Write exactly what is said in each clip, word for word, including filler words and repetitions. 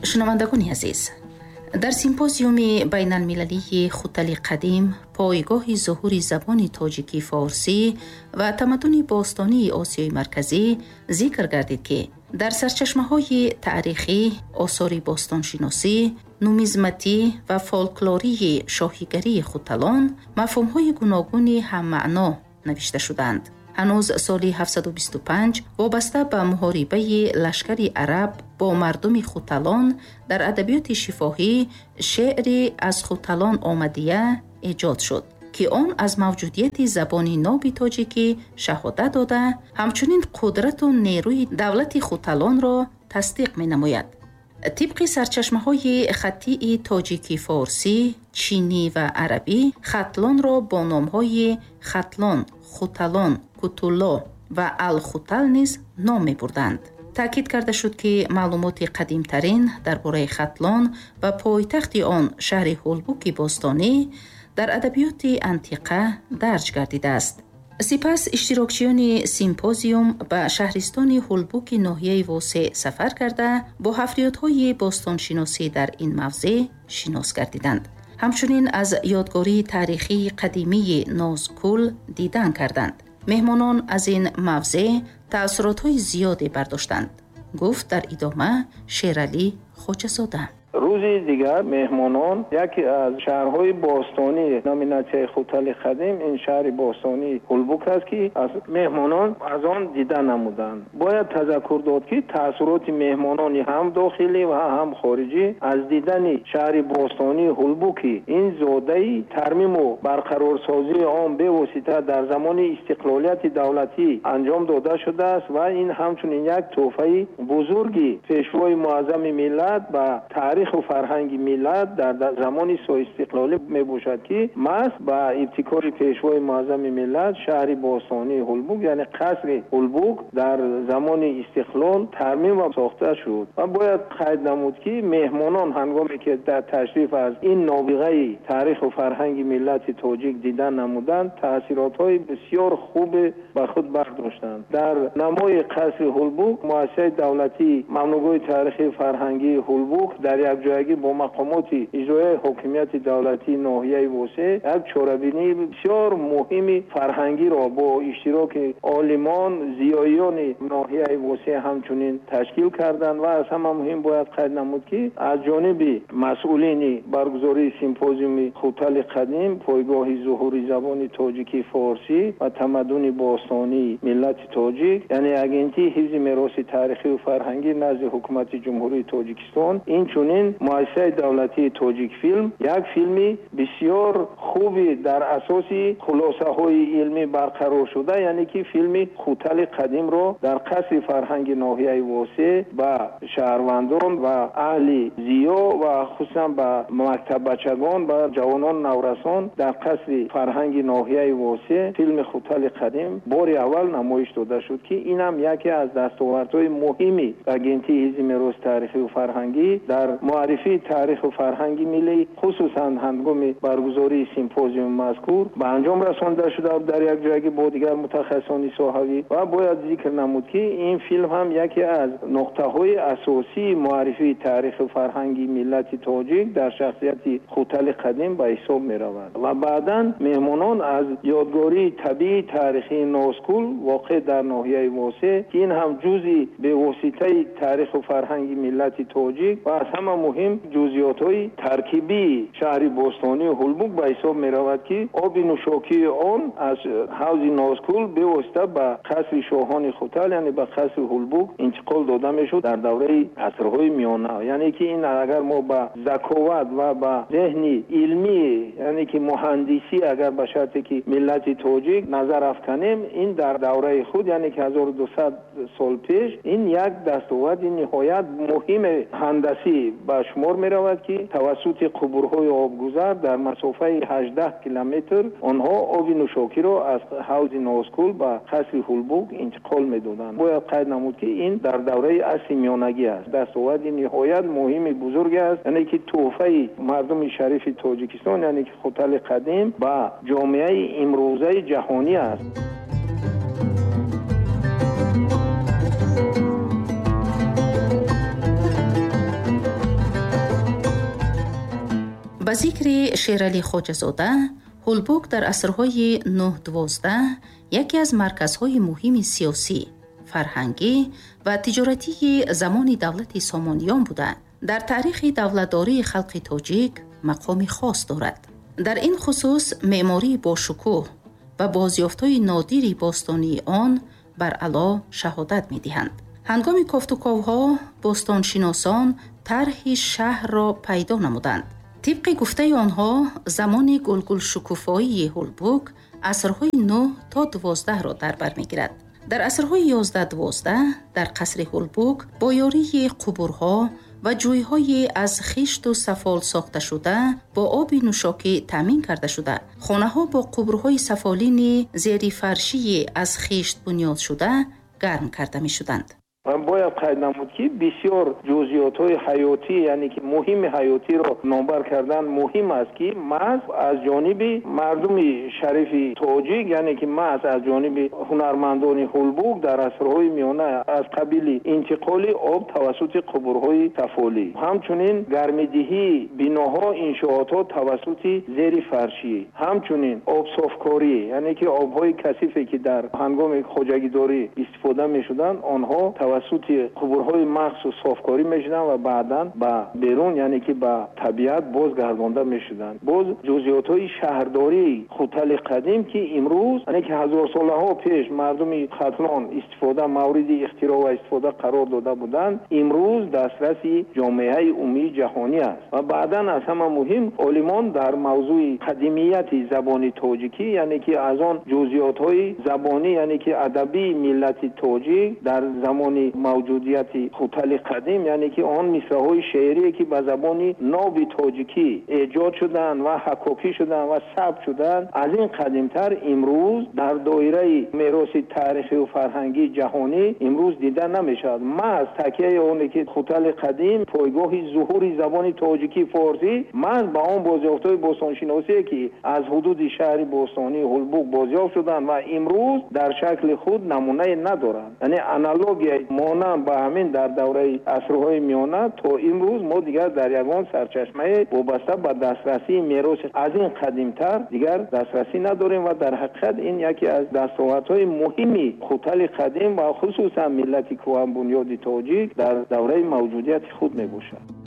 شنوندگان عزیز، در سیمپوزیوم بین المللی خوتل قدیم، پایگاه ظهور زبان تاجیکی فارسی و تمدن باستانی آسیای مرکزی ذکر گردید که در سرچشمه‌های تاریخی، آثار باستانشناسی، نومیزماتی و فولکلوری شاهیگری خوتلان مفاهیم‌های گوناگون هم معنا نوشته شدند. هنوز سال هفتصد و بیست و پنج وابسته به محاربه لشکر عرب با مردم خوتلان در ادبیات شفاهی شعری از خوتلان آمدیه ایجاد شد که آن از موجودیت زبان ناب تاجیکی شهادت داده، همچنین قدرت و نیروی دولت خوتلان را تصدیق می نماید. طبق سرچشمه‌های خطی تاجیکی فارسی، چینی و عربی، ختلان را با نام‌های ختلان، خوتلان، کوتولا و الخوتل نیز نام می‌بردند. تأکید کرده شد که معلومات قدیمترین درباره ختلان و پایتخت آن شهر هولبوک باستانی در ادبیات انتیقه درج گردیده است. سپس اشتراکچیان سیمپوزیوم به شهرستان هولبوک ناحیه واسع سفر کرده با حفریات‌های باستانشناسی در این موضع شناس گردیدند. همچنین از یادگاری تاریخی قدیمی نازکول دیدن کردند. مهمانان از این موضع تأثیرات‌های زیادی برداشتند. گفت در ادامه شیرعلی خواجه‌زاده. روزی دیگر مهمانان یکی از شهرهای باستانی نامیناتی خوتل قدیم، این شهر باستانی هولبوک است که از مهمانان از آن دیدن نمودند. باید تذکر داد که تأثیرات مهمانان هم داخلی و هم خارجی از دیدن شهر باستانی هولبوک، این زاده ترمیم و برقرارسازی آن به واسطه در زمان استقلالیت دولتی انجام داده شده است و این همچنین یک تحفه بزرگی پیشوای معظم ملت و تاریخ و فرهنگ ملت در, در زمان سو استقلالی می باشد که مست با ابتکار پیشوای معظم ملت شهر باستانی هولبوک یعنی قصر هولبوک در زمان استقلال ترمیم و ساخته شد. و باید قید نمود که مهمانان هنگامی که در تشریف از این نابغه تاریخ و فرهنگ ملت تاجیک دیدن نمودند، تأثیرات های بسیار خوب بر خود برداشتند. در نمای قصر هولبوک مؤسسه دولتی مملکت تاریخی فرهنگی هولبوک در یک جایگی با مقامات اجرایی حکومت دولتی ناحیه واسع یک چاره‌بینی بسیار مهم فرهنگی را با اشتراک عالمان زیایان ناحیه واسع همچنین تشکیل کردند. و از همه مهم باید قید نمود که از جانب مسئولین برگزاری سیمپوزیوم خوتل قدیم، پایگاه ظهور زبان تاجیکی فارسی و تمدن باستانی ملت تاجیک یعنی اگنتی حفظ میراث تاریخی و فرهنگی نزد حکومت جمهوری تاجیکستان، این چنین مؤسسه دولتی تاجیک فیلم یک فیلمی بسیار خوبی در اساس خلاصه های علمی برقرار شده، یعنی که فیلم خوتل قدیم را در قصر فرهنگ ناحیه واسع و شهروندان و اهل زیا و خصوصا با مکتب بچگان و جوانان نورسان در قصر فرهنگ ناحیه واسع فیلم خوتل قدیم بار اول نمایش داده شد که اینم یکی از دستاوردهای مهمی اگنتی حفظ میراث تاریخی و فرهنگی در معرفی تاریخ و فرهنگ ملی خصوصا هنگام برگزاری سیمپوزیوم مذکور به انجام رسانده شده در یک جایگی با دیگر متخصصان صحوی. و باید ذکر نمود که این فیلم هم یکی از نقطه های اساسی معرفی تاریخ و فرهنگ ملت تاجیک در شخصیت خوتل قدیم به حساب می رود. و بعداً مهمانان از یادگاری طبیعی تاریخی نازکول واقع در ناحیه واسع که این هم جزئی به واسطه تاریخ و فرهنگ ملت تاجیک و از همه مهم جزئیات‌های ترکیبی شهر باستانی هولبوک به حساب می رود که آب نوشاکی آن از حوض نازکول به واسطه به قصر شاهان خوتل یعنی به قصر هولبوک انتقال داده می شد در دوره عصرهای میانه. یعنی که این اگر ما با ذکاوت و با ذهن علمی یعنی که مهندسی اگر به شرطی که ملت تاجیک نظر افکنیم، این در دوره خود یعنی که هزار و دویست سال پیش این یک دستاورد نهایت مهم هندسی به شمار می رود که توسط قبورهای آبگذر در مسافه هجده کیلومتر آنها آب نوشاکی را از حوض نازکول به قصر هولبوک انتقال می دادند. باید قید نمود که این در دوره عصر میانگی است. دستاورد نهایت مهم بزرگ است، یعنی که تحفه مردم شریف تاجیکستان یعنی که خوتل قدیم با جامعه امروزه جهانی است. به ذکر شیرعلی خواجه‌زاده، هولبوک در عصرهای نه دوازده یکی از مرکزهای مهم سیاسی، فرهنگی و تجارتی زمان دولت سامانیان بوده. در تاریخ دولتداری خلق تاجیک مقام خاص دارد. در این خصوص معماری با شکوه و بازیافت‌های نادری باستانی آن بر علا شهادت می‌دهند. هنگام کافتوکاوها باستانشناسان طرح شهر را پیدا نمودند. طبق گفته آنها زمان گلگل شکوفایی هولبوک عصرهای نه تا دوازده را در بر می‌گیرد. در عصرهای یازده دوازده در قصر هولبوک با یاری قبورها و جوی‌های از خشت و سفال ساخته شده با آب نوشاکی تامین کرده شده. خانه‌ها با قبورهای سفالین زیر فرشی از خشت بنیاد شده گرم کرده می‌شدند. باید قید نمود که بسیار جزئیات‌های حیاتی یعنی که مهم حیاتی را نامبر کردن مهم است که محض از جانب مردم شریف تاجیک یعنی که محض از جانب هنرمندان هولبوک در عصرهای میانه از قبیل انتقال آب توسط قبورهای سفالی، همچنین گرمدهی بناها انشاءات‌ها توسط زیر فرشی، همچنین آب صافکاری یعنی که آب‌های کثیفی که در هنگام خواجگیداری استفاده می‌شدند آنها توسط قبورهای مخصوص صافکاری میشدن و بعداً به بیرون یعنی که به طبیعت بازگردانده میشدن. باز جزئیات‌های شهرداری خوتل قدیم که امروز یعنی که هزار ساله ها پیش مردم ختلان استفاده مورد اختراع و استفاده قرار داده بودند امروز دسترس جامعه عمومی جهانی است. و بعداً از همه مهم عالمان در موضوع قدیمیت زبان تاجیکی یعنی که از آن جزئیات‌های زبانی یعنی که ادبی ملت تاجیک در زمان موجودیت خوتل قدیم یعنی که آن مصرع‌های شعری که به زبان ناب تاجیکی ایجاد شدن و حکاکی شدن و ثبت شدن از این قدیمتر امروز در دایره میراث تاریخی و فرهنگی جهانی امروز دیده نمیشد. محض تکیه اون که خوتل قدیم پایگاه ظهور زبان تاجیکی فارسی محض به آن بازیافت‌های باستانشناسی که از حدود شهر باستانی هولبوک بازیافت شدن و امروز در شکل خود نمونه ندارند. یعنی آنالوگی مانند به همین در دوره عصرهای میانه تا امروز ما دیگر در یگان سرچشمه وابسته به دسترسی میراث از این قدیمتر دیگر دسترسی نداریم و در حقیقت این یکی از دستاوردهای مهمی خوتل قدیم و خصوصا ملت کهن بنیاد تاجیک در دوره موجودیت خود میباشد.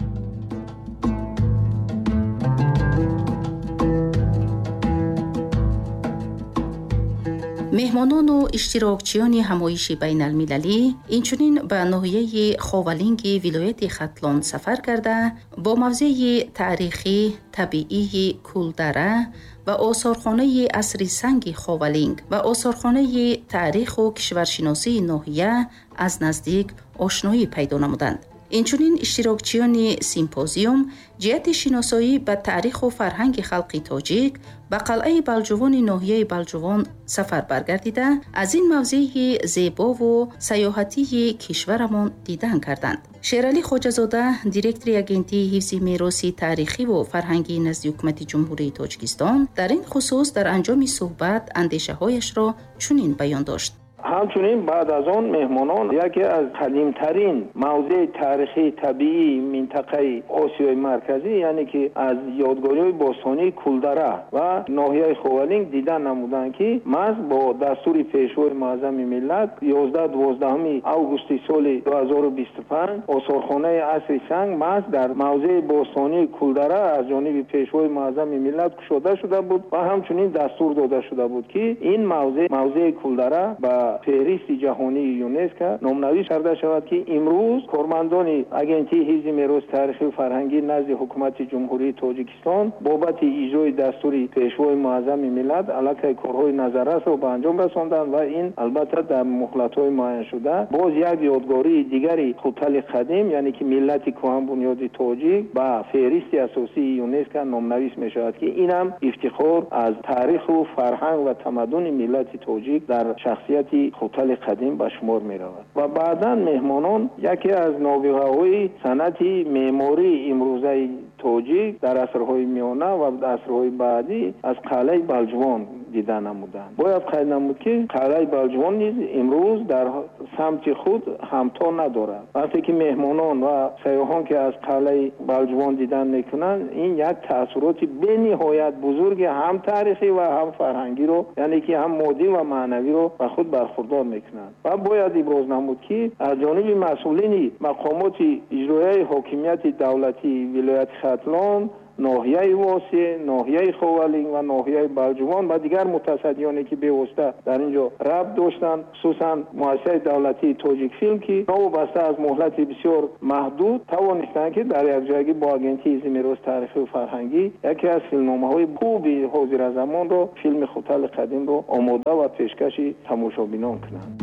مهمانان و اشتراکچیان همایش بین المللی اینچنین به ناحیه خاولینگ ولایت ختلان سفر کرده با موضع تاریخی طبیعی کولدره و آثارخانه عصر سنگ خاولینگ و آثارخانه تاریخ و کشورشناسی ناحیه از نزدیک آشنایی پیدا نمودند. اینچنین اشتراکچیان سیمپوزیوم جهت شناسایی به تاریخ و فرهنگ خلق تاجیک به قلعه بلجوان ناحیه بلجوان سفر برگردیده از این موضع زیبا و سیاحتی کشورمان دیدن کردند. شیرعلی خواجه‌زاده دیرکتور اگنتی حفظ میراث تاریخی و فرهنگی نزد حکومت جمهوری تاجیکستان در این خصوص در انجام صحبت اندیشه‌هایش را چنین بیان داشت. همچنین بعد از آن مهمانان یکی از قدیمترین موضع تاریخی طبیعی منطقه آسیای مرکزی یعنی که از یادگاری‌های باستانی کولدره و ناحیه خاولینگ دیدن نمودند که محض با دستور پیشوای معظم ملت یازده دوازده آگوست سال دو هزار و بیست و پنج آثارخانه عصر سنگ محض در موضع باستانی کولدره از جانب پیشوای معظم ملت گشوده شده بود و همچنین دستور داده شده بود که این موضع موضع کولدره با فهرست جهانی یونسکو نامنویس کرده شود که امروز کارمندان اگنتی حفظ میراث تاریخی و فرهنگی نزد حکومت جمهوری تاجیکستان بابت اجرای دستور پیشوای معظم ملت علیه کارهای نظارت را به انجام رساندند و این البته در مهلت‌های معین شده باز یک یادگاری دیگری خوتل قدیم یعنی که ملت کهن بنیاد تاجیک با فهرست اساسی یونسکو نامنویس می شود که اینم افتخار از تاریخ و فرهنگ و تمدن ملت تاجیک در شخصیت خوتل قدیم به شمار می رود. و بعداً مهمانان یکی از نابغه‌های صنعت معماری امروزه تاجیک در عصرهای میانه و عصرهای بعدی از قلعه بلجوان دیده نمودند. باید قید نمود که قلعه بلجوان نیز امروز در سمت خود همتا ندارد. وقتی که مهمانان و سیاحان که از قلعه بلجوان دیدن میکنند، این یک تاثیرات به نهایت بزرگ هم تاریخی و هم فرهنگی رو، یعنی که هم مادی و معنوی رو به خود برخوردار میکنند. و باید ابراز نمود که از جانب مسئولین مقامات اجرایی حاکمیت دولتی ولایت ختلان، ناحیه واسه، ناحیه خوالینگ و ناحیه بلجوان و دیگر متصدیانی که به واسطه در اینجا ربط داشتند، خصوصا مؤسسه دولتی تاجیک فیلم که وابسته از مهلت بسیار محدود توانستند که در یک جایگی با آگنتی از میراث تاریخی و فرهنگی یکی از فیلمنامه‌های خوبی حاضر زمان رو، فیلم خوتل قدیم رو آماده و پیشکش تماشابینان کنند.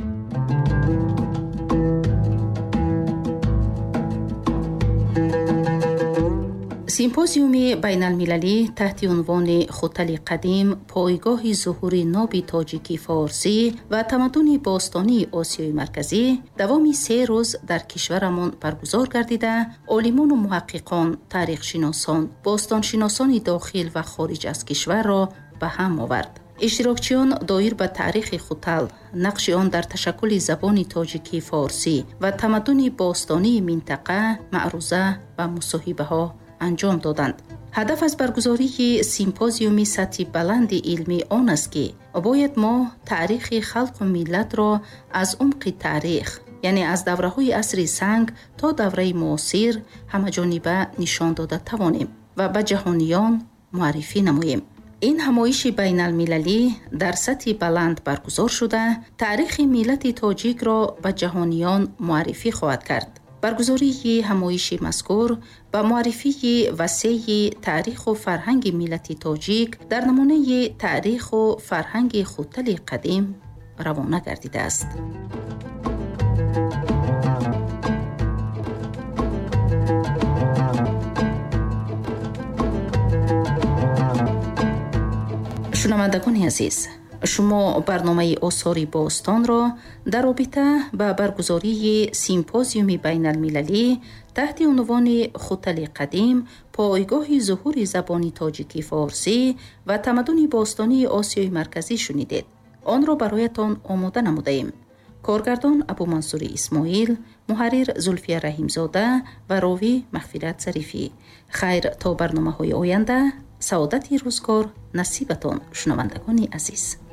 سیمپوزیوم بین المللی تحت عنوان خوتل قدیم، پایگاه ظهور ناب تاجیکی فارسی و تمدن باستانی آسیای مرکزی دوامی سه روز در کشورمان برگزار گردیده، عالمان و محققان، تاریخ شناسان، باستان شناسان داخل و خارج از کشور را به هم آورد. اشتراکچیان دایر به تاریخ خوتل، نقش آن در تشکل زبان تاجیکی فارسی و تمدن باستانی منطقه، معروضه و مصاحبه ها انجام دادند. هدف از برگزاری سیمپوزیوم سطح بلند علمی آن است که باید ما تاریخ خلق و ملت را از عمق تاریخ، یعنی از دوره‌های عصر سنگ تا دوره معاصر همه جانبه نشان داده توانیم و به جهانیان معرفی نماییم. این همایش بین المللی در سطح بلند برگزار شده، تاریخ ملت تاجیک را به جهانیان معرفی خواهد کرد. برگزاری همایش مذکور با معرفی وسیع تاریخ و فرهنگ ملت تاجیک در نمونه تاریخ و فرهنگ خوتل قدیم روانه گردیده است. شنوندگان عزیز، شما برنامه آثار باستان را در رابطه با برگزاری سیمپوزیوم بین المللی تحت عنوان خوتل قدیم، پایگاه ظهور زبان تاجیکی فارسی و تمدن باستانی آسیای مرکزی شنیدید. آن را برایتان آماده نموده ایم. کارگردان ابو منصور اسماعیل، محرر زلفیه رحیمزاده و راوی مغفرت ظریفی. خیر تا برنامه های آینده، سعادت روزگار نصیبتان شنوندگان عزیز.